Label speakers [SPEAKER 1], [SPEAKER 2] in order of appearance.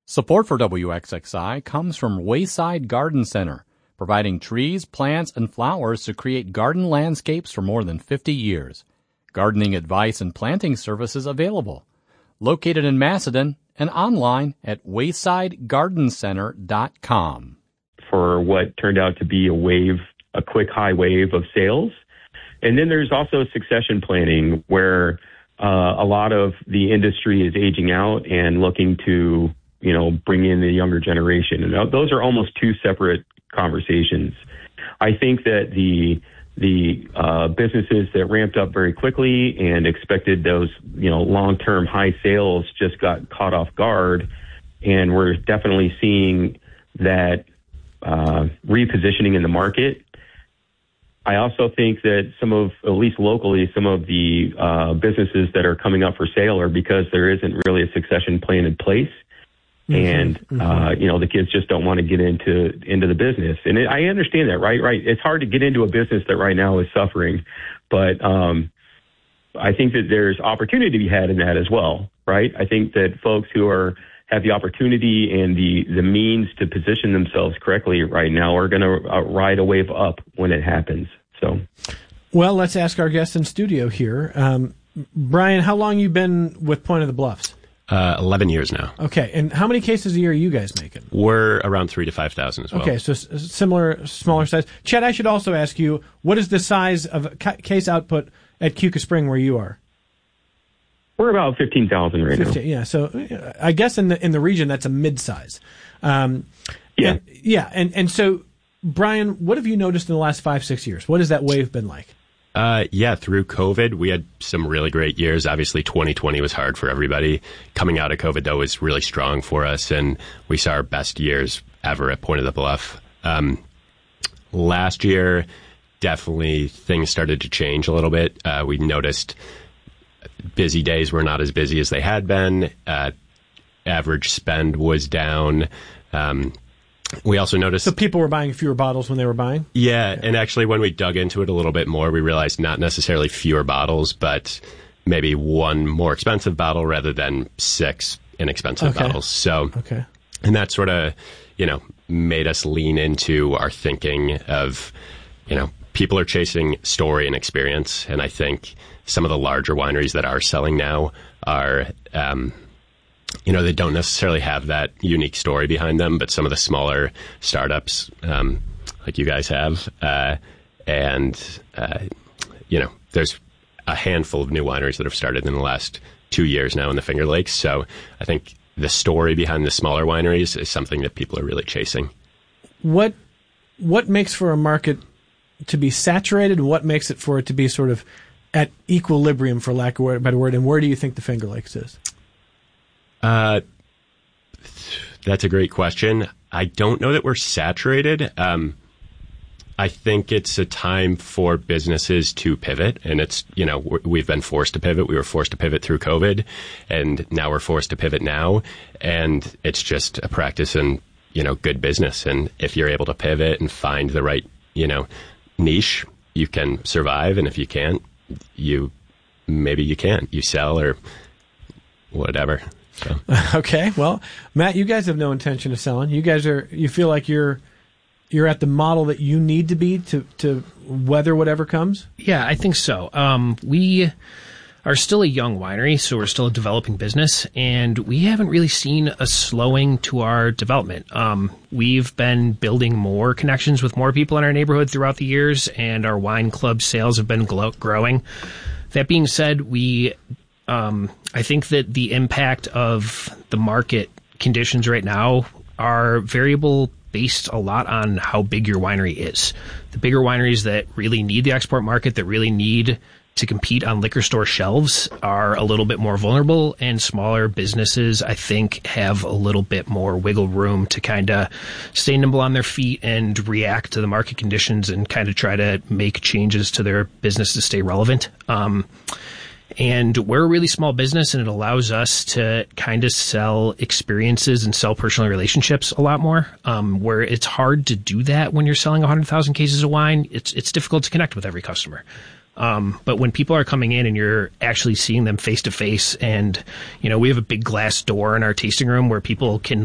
[SPEAKER 1] Support for WXXI comes from Wayside Garden Center, providing trees, plants, and flowers to create garden landscapes for more than 50 years. Gardening advice and planting services available. Located in Macedon and online at waysidegardencenter.com.
[SPEAKER 2] For what turned out to be a quick high wave of sales. And then there's also succession planning where a lot of the industry is aging out and looking to bring in the younger generation. And those are almost two separate conversations. I think that the businesses that ramped up very quickly and expected those, long-term high sales just got caught off guard. And we're definitely seeing that repositioning in the market. I also think that at least locally, some of the businesses that are coming up for sale are because there isn't really a succession plan in place. And, the kids just don't want to get into the business. And I understand that, right? It's hard to get into a business that right now is suffering. But I think that there's opportunity to be had in that as well, right? I think that folks who have the opportunity and the means to position themselves correctly right now are going to ride a wave up when it happens. So,
[SPEAKER 3] well, let's ask our guest in studio here. Brian, how long you been with Point of the Bluffs?
[SPEAKER 4] 11 years now.
[SPEAKER 3] Okay, and how many cases a year are you guys making?
[SPEAKER 4] We're around 3,000 to 5,000 as well.
[SPEAKER 3] Okay, so similar, smaller size. Chet, I should also ask you, what is the size of case output at Keuka Spring where you are?
[SPEAKER 2] We're about 15,000 right now.
[SPEAKER 3] Yeah, so I guess in the region that's a mid-size. And so, Brian, what have you noticed in the last 5-6 years? What has that wave been like?
[SPEAKER 4] Through COVID, we had some really great years. Obviously, 2020 was hard for everybody. Coming out of COVID, though, was really strong for us, and we saw our best years ever at Point of the Bluff. Last year, definitely things started to change a little bit. We noticed busy days were not as busy as they had been. Average spend was down. We also noticed...
[SPEAKER 3] So people were buying fewer bottles when they were buying?
[SPEAKER 4] Yeah, and actually when we dug into it a little bit more, we realized not necessarily fewer bottles, but maybe one more expensive bottle rather than 6 inexpensive bottles. So, and that sort of, made us lean into our thinking of, people are chasing story and experience, and I think some of the larger wineries that are selling now are... they don't necessarily have that unique story behind them, but some of the smaller startups, like you guys have, there's a handful of new wineries that have started in the last 2 years now in the Finger Lakes. So I think the story behind the smaller wineries is something that people are really chasing.
[SPEAKER 3] What makes for a market to be saturated, and what makes it for it to be sort of at equilibrium, for lack of a better word, and where do you think the Finger Lakes is?
[SPEAKER 4] That's a great question. I don't know that we're saturated. I think it's a time for businesses to pivot, and it's, we've been forced to pivot. We were forced to pivot through COVID, and now we're forced to pivot now. And it's just a practice in, good business. And if you're able to pivot and find the right, niche, you can survive. And if you can't, maybe you can't. You sell or whatever. So.
[SPEAKER 3] Okay, well, Matt, you guys have no intention of selling. You feel like you're at the model that you need to be to weather whatever comes?
[SPEAKER 5] Yeah, I think so. We are still a young winery, so we're still a developing business, and we haven't really seen a slowing to our development. We've been building more connections with more people in our neighborhood throughout the years, and our wine club sales have been growing. That being said, I think that the impact of the market conditions right now are variable based a lot on how big your winery is. The bigger wineries that really need the export market, that really need to compete on liquor store shelves, are a little bit more vulnerable, and smaller businesses, I think, have a little bit more wiggle room to kind of stay nimble on their feet and react to the market conditions and kind of try to make changes to their business to stay relevant. And we're a really small business, and it allows us to kind of sell experiences and sell personal relationships a lot more, where it's hard to do that when you're selling 100,000 cases of wine. It's difficult to connect with every customer. But when people are coming in and you're actually seeing them face to face, and, we have a big glass door in our tasting room where people can